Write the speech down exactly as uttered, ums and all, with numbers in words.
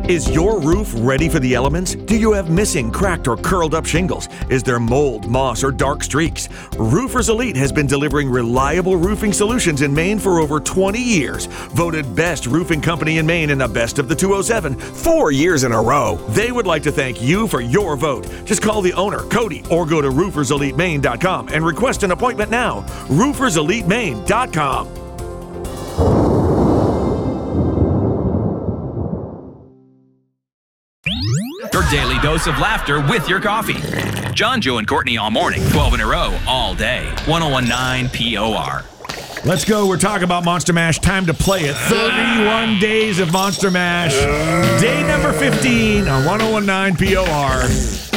Is your roof ready for the elements? Do you have missing, cracked, or curled up shingles? Is there mold, moss, or dark streaks? Roofers Elite has been delivering reliable roofing solutions in Maine for over twenty years. Voted best roofing company in Maine in the Best of the two oh seven four years in a row. They would like to thank you for your vote. Just call the owner, Cody, or go to roofers elite maine dot com and request an appointment now. roofers elite maine dot com. Your daily dose of laughter with your coffee. John, Joe, and Courtney all morning, twelve in a row, all day. one oh one point nine P O R. Let's go. We're talking about Monster Mash. Time to play it. thirty-one days of Monster Mash. Day number fifteen on one oh one point nine P O R.